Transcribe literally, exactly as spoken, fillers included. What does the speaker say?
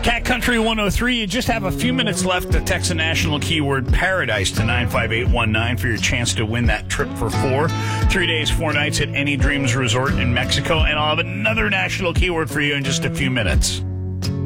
Cat Country one oh three, you just have a few minutes left to text the national keyword paradise to nine five eight one nine for your chance to win that trip for four. Three days, four nights at Any Dreams Resort in Mexico. And I'll have another national keyword for you in just a few minutes.